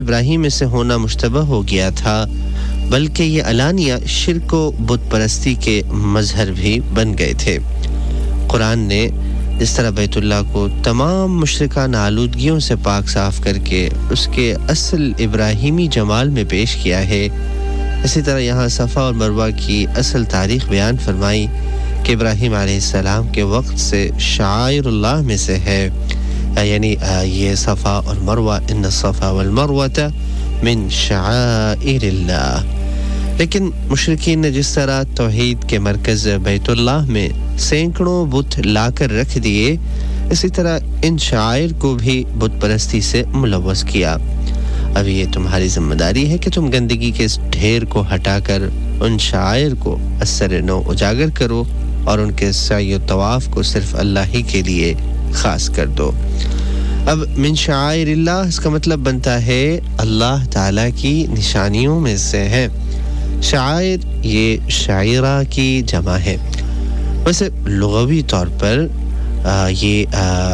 ابراہیم سے ہونا مشتبہ ہو گیا تھا بلکہ یہ علانیہ شرک و بت پرستی کے مظہر بھی بن گئے تھے۔ قرآن نے اس طرح بیت اللہ کو تمام مشرکانہ آلودگیوں سے پاک صاف کر کے اس کے اصل ابراہیمی جمال میں پیش کیا ہے۔ اسی طرح یہاں صفا اور مروہ کی اصل تاریخ بیان فرمائی کہ ابراہیم علیہ السلام کے وقت سے شعائر اللہ میں سے ہے، یعنی یہ صفا اور مروہ، ان الصفا والمروۃ من شعائر اللہ۔ لیکن مشرکین نے جس طرح توحید کے مرکز بیت اللہ میں سینکڑوں بت لا کر رکھ دیے، اسی طرح ان شعائر کو بھی بت پرستی سے ملوث کیا۔ اب یہ تمہاری ذمہ داری ہے کہ تم گندگی کے اس ڈھیر کو ہٹا کر ان شعائر کو اثر نو اجاگر کرو اور ان کے سعی و طواف کو صرف اللہ ہی کے لیے خاص کر دو۔ اب من شعائر اللہ اس کا مطلب بنتا ہے اللہ تعالیٰ کی نشانیوں میں سے ہے۔ شعائر یہ شاعرہ کی جمع ہے۔ ویسے لغوی طور پر یہ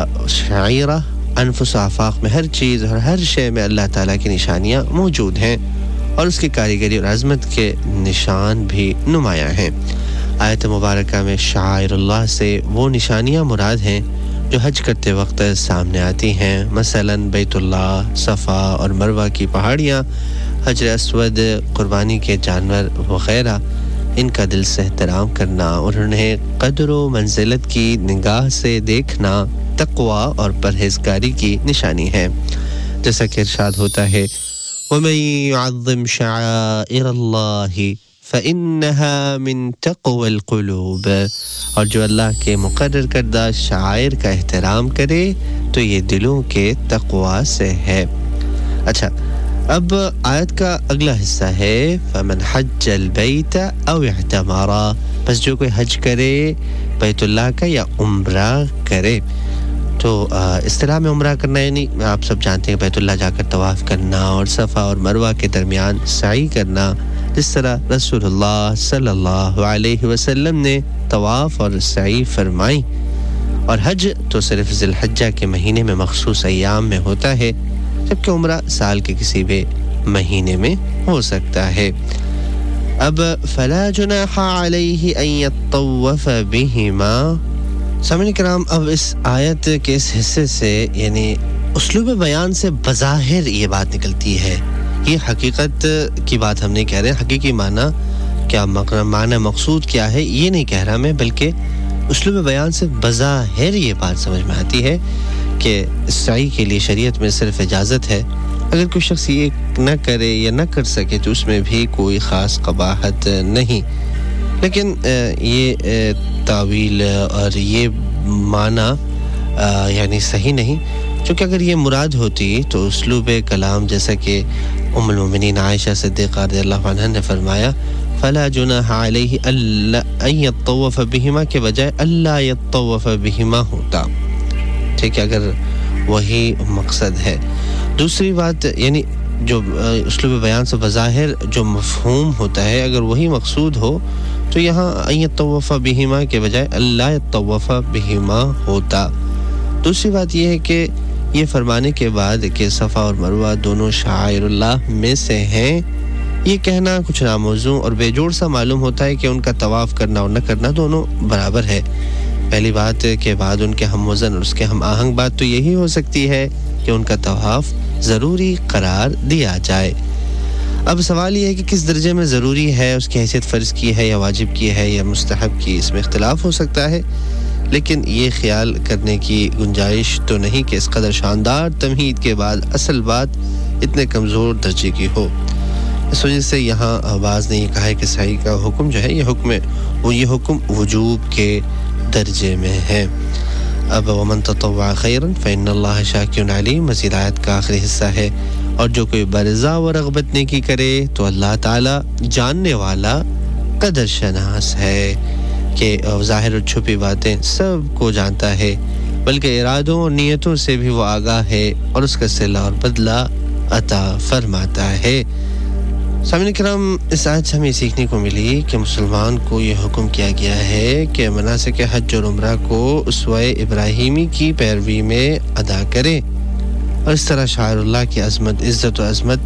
شاعرہ انفس و آفاق میں ہر چیز اور ہر شے میں اللہ تعالیٰ کی نشانیاں موجود ہیں اور اس کی کاریگری اور عظمت کے نشان بھی نمایاں ہیں۔ آیت مبارکہ میں شعائر اللہ سے وہ نشانیاں مراد ہیں جو حج کرتے وقت سامنے آتی ہیں، مثلا بیت اللہ، صفا اور مروہ کی پہاڑیاں، حجر اسود، قربانی کے جانور وغیرہ، ان کا دل سے احترام کرنا اور انہیں قدر و منزلت کی نگاہ سے دیکھنا تقوی اور پرہیزگاری کی نشانی ہے۔ جیسا کہ ارشاد ہوتا ہے وَمَن يُعَظِّمْ شَعَائِرَ اللَّهِ فَإِنَّهَا مِن تَقْوَى الْقُلُوبِ، اور جو اللہ کے مقرر کردہ شعائر کا احترام کرے تو یہ دلوں کے تقوی سے ہے۔ اچھا، اب آیت کا اگلا حصہ ہے فَمَنْ حَجَّ الْبَيْتَ أَوْ اعْتَمَرَ، بس جو کوئی حج کرے بیت اللہ کا یا عمرہ کرے۔ تو اصطلاح میں عمرہ کرنا یعنی آپ سب جانتے ہیں بیت اللہ جا کر طواف کرنا اور صفا اور مروہ کے درمیان سعی کرنا، جس طرح رسول اللہ صلی اللہ علیہ وسلم نے طواف اور سعی فرمائی۔ اور حج تو صرف ذی الحجہ کے مہینے میں مخصوص ایام میں ہوتا ہے، جبکہ عمرہ سال کے کسی بھی مہینے میں ہو سکتا ہے۔ اب فلا جناح علیہ ان یطوف بہما، سامعین کرام، اب اس آیت کے اس حصے سے یعنی اسلوب بیان سے بظاہر یہ بات نکلتی ہے، یہ حقیقت کی بات ہم نہیں کہہ رہے، حقیقی معنی کیا، معنی مقصود کیا ہے یہ نہیں کہہ رہا میں، بلکہ اسلوب بیان سے بظاہر یہ بات سمجھ میں آتی ہے کہ سعی کے لیے شریعت میں صرف اجازت ہے، اگر کوئی شخص یہ نہ کرے یا نہ کر سکے تو اس میں بھی کوئی خاص قباحت نہیں۔ لیکن یہ تاویل اور یہ معنی یعنی صحیح نہیں، چونکہ اگر یہ مراد ہوتی تو اسلوب کلام جیسا کہ ام المومنین عائشہ صدیقہ رضی اللہ عنہا نے فرمایا فلا جناح علیہ ان یطوف بہما کے بجائے اللہ یطوف بہما ہوتا، ٹھیک ہے، اگر وہی مقصد ہے۔ دوسری بات یعنی جو اسلوب بیان سے بظاہر جو مفہوم ہوتا ہے اگر وہی مقصود ہو تو یہاں ان یطوف بہما کے بجائے اللہ یطوف بہما ہوتا۔ دوسری بات یہ ہے کہ یہ فرمانے کے بعد کہ صفا اور مروہ دونوں شعائر اللہ میں سے ہیں، یہ کہنا کچھ ناموزوں اور بے جوڑ سا معلوم ہوتا ہے کہ ان کا طواف کرنا اور نہ کرنا دونوں برابر ہے۔ پہلی بات کے بعد ان کے ہم وزن اور اس کے ہم آہنگ بات تو یہی ہو سکتی ہے کہ ان کا طواف ضروری قرار دیا جائے۔ اب سوال یہ ہے کہ کس درجے میں ضروری ہے، اس کی حیثیت فرض کی ہے یا واجب کی ہے یا مستحب کی، اس میں اختلاف ہو سکتا ہے، لیکن یہ خیال کرنے کی گنجائش تو نہیں کہ اس قدر شاندار تمہید کے بعد اصل بات اتنے کمزور درجے کی ہو۔ اس وجہ سے یہاں بعض نے یہ کہا ہے کہ صحیح کا حکم جو ہے یہ حکم وجوب کے درجے میں ہے۔ اب ومن تطوع خیرا فإن اللہ شاکر علیم، مزید آیت کا آخری حصہ ہے، اور جو کوئی برزا و رغبت نیکی کرے تو اللہ تعالی جاننے والا قدر شناس ہے کہ ظاہر اور چھپی باتیں سب کو جانتا ہے، بلکہ ارادوں اور نیتوں سے بھی وہ آگاہ ہے اور اس کا صلہ اور بدلہ عطا فرماتا ہے۔ سامعین کرام، اس آیت سے ہمیں سیکھنے کو ملی کہ مسلمان کو یہ حکم کیا گیا ہے کہ مناسک حج اور عمرہ کو اسوہ ابراہیمی کی پیروی میں ادا کرے۔ اور اس طرح شاعر اللہ کی عظمت عزت و عظمت